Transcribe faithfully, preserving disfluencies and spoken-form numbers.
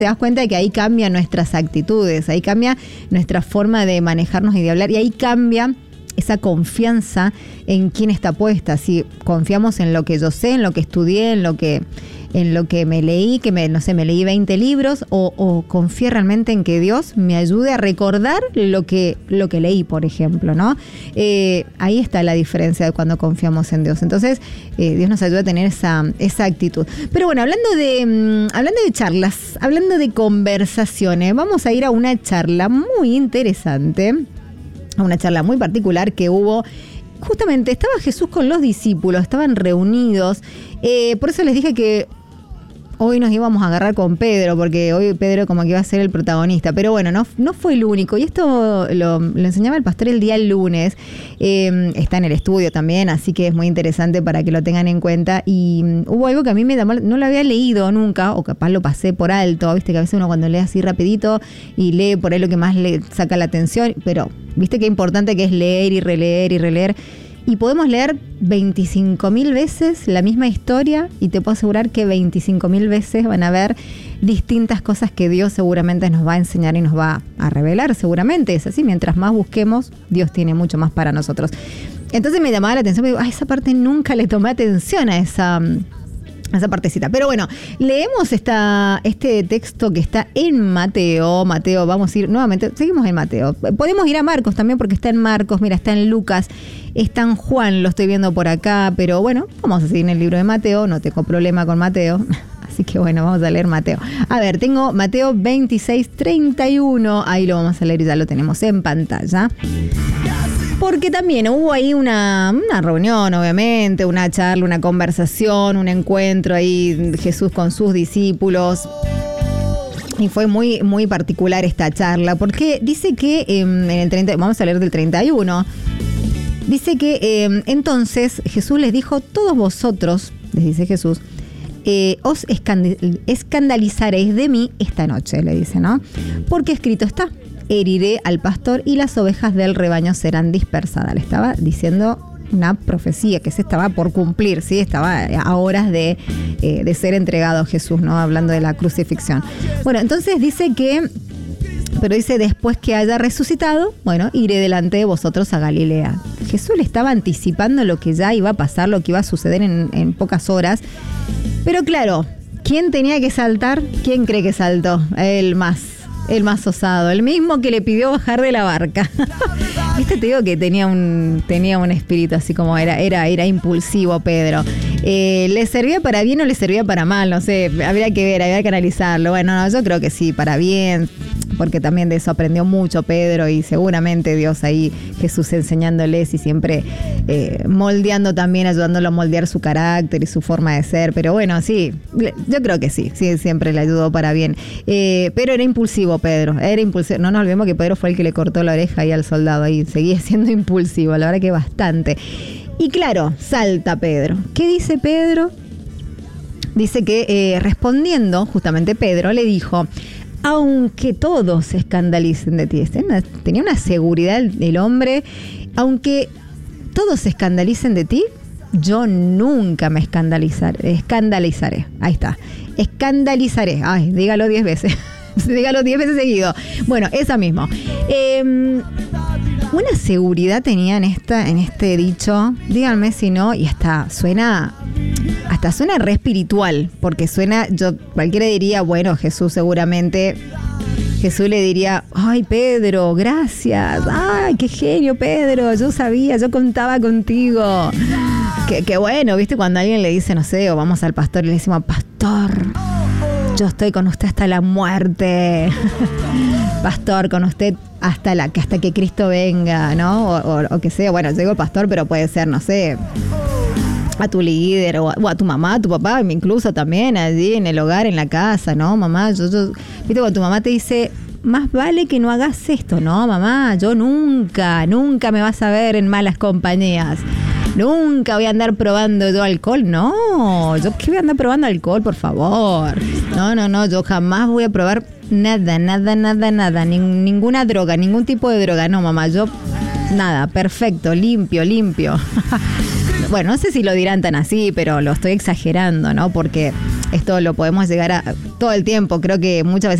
te das cuenta de que ahí cambian nuestras actitudes, ahí cambia nuestra forma de manejarnos y de hablar, y ahí cambia esa confianza en quién está puesta. Si confiamos en lo que yo sé, en lo que estudié, en lo que, en lo que me leí, que me, no sé, me leí veinte libros, o, o confié realmente en que Dios me ayude a recordar lo que, lo que leí, por ejemplo, ¿no? Eh, ahí está la diferencia de cuando confiamos en Dios. Entonces, eh, Dios nos ayuda a tener esa, esa actitud. Pero bueno, hablando de, um, hablando de charlas, hablando de conversaciones, vamos a ir a una charla muy interesante, a una charla muy particular que hubo. Justamente estaba Jesús con los discípulos, estaban reunidos. Eh, por eso les dije que hoy nos íbamos a agarrar con Pedro, porque hoy Pedro como que iba a ser el protagonista. Pero bueno, no, no fue el único. Y esto lo, lo enseñaba el pastor el día lunes. Eh, está en el estudio también, así que es muy interesante para que lo tengan en cuenta. Y um, hubo algo que a mí me llamó, no lo había leído nunca, o capaz lo pasé por alto. Viste que a veces uno cuando lee así rapidito y lee por ahí lo que más le saca la atención. Pero viste qué importante que es leer y releer y releer. Y podemos leer veinticinco mil veces la misma historia y te puedo asegurar que veinticinco mil veces van a haber distintas cosas que Dios seguramente nos va a enseñar y nos va a revelar. Seguramente es así. Mientras más busquemos, Dios tiene mucho más para nosotros. Entonces me llamaba la atención. Me digo, ah, esa parte nunca le tomé atención a esa... esa partecita. Pero bueno, leemos esta, este texto que está en Mateo. Mateo, vamos a ir nuevamente, seguimos en Mateo. Podemos ir a Marcos también porque está en Marcos, mira, está en Lucas, está en Juan, lo estoy viendo por acá, pero bueno, vamos a seguir en el libro de Mateo, no tengo problema con Mateo. Así que bueno, vamos a leer Mateo. A ver, tengo Mateo veintiséis, treinta y uno, ahí lo vamos a leer y ya lo tenemos en pantalla. Porque también hubo ahí una, una reunión, obviamente, una charla, una conversación, un encuentro ahí, Jesús con sus discípulos. Y fue muy, muy particular esta charla, porque dice que eh, en el treinta, vamos a leer del treinta y uno, dice que eh, entonces Jesús les dijo, todos vosotros, les dice Jesús, eh, os escandalizaréis de mí esta noche, le dice, ¿no? Porque escrito está, heriré al pastor y las ovejas del rebaño serán dispersadas. Le estaba diciendo una profecía que se estaba por cumplir, ¿sí? Estaba a horas de, eh, de ser entregado Jesús, ¿no? Hablando de la crucifixión. Bueno, entonces dice que, pero dice, después que haya resucitado, bueno, iré delante de vosotros a Galilea. Jesús le estaba anticipando lo que ya iba a pasar, lo que iba a suceder en, en pocas horas. Pero claro, ¿quién tenía que saltar? ¿Quién cree que saltó? El más. El más osado, el mismo que le pidió bajar de la barca. Viste, te digo que tenía un, tenía un espíritu así como era, era, era impulsivo Pedro. Eh, ¿Le servía para bien o le servía para mal? No sé, habría que ver, habría que analizarlo. Bueno, no, yo creo que sí, para bien, porque también de eso aprendió mucho Pedro y seguramente Dios ahí, Jesús enseñándoles y siempre eh, moldeando también, ayudándolo a moldear su carácter y su forma de ser. Pero bueno, sí, yo creo que sí, sí, siempre le ayudó para bien. Eh, pero era impulsivo Pedro, era impulsivo. No nos olvidemos que Pedro fue el que le cortó la oreja ahí al soldado, ahí seguía siendo impulsivo, la verdad que bastante. Y claro, salta Pedro. ¿Qué dice Pedro? Dice que eh, respondiendo, justamente Pedro le dijo, aunque todos se escandalicen de ti. Tenía una seguridad el hombre, aunque todos se escandalicen de ti, yo nunca me escandalizaré. Escandalizaré. Ahí está. Escandalizaré. Ay, dígalo diez veces. Dígalo diez veces seguido. Bueno, esa mismo. Eh, una seguridad tenía en esta, en este dicho. Díganme si no, y hasta suena, hasta suena re espiritual, porque suena, yo cualquiera diría, bueno, Jesús seguramente, Jesús le diría, ay Pedro, gracias, ay qué genio Pedro, yo sabía, yo contaba contigo. Qué, qué bueno, viste, cuando alguien le dice, no sé, o vamos al pastor y le decimos, pastor, yo estoy con usted hasta la muerte. Pastor, con usted hasta la hasta que Cristo venga, ¿no? O, o, o que sea, bueno, yo digo pastor, pero puede ser, no sé, a tu líder o a, o a tu mamá, a tu papá, incluso también allí en el hogar, en la casa, ¿no? Mamá, yo, yo, viste, cuando tu mamá te dice, más vale que no hagas esto, ¿no? Mamá, yo nunca, nunca me vas a ver en malas compañías. Nunca voy a andar probando yo alcohol, no, yo qué voy a andar probando alcohol, por favor. No, no, no, yo jamás voy a probar nada, nada, nada, nada, ni, ninguna droga, ningún tipo de droga, no mamá, yo nada, perfecto, limpio, limpio. bueno, no sé si lo dirán tan así, pero lo estoy exagerando, ¿no? Porque esto lo podemos llegar a todo el tiempo. Creo que muchas veces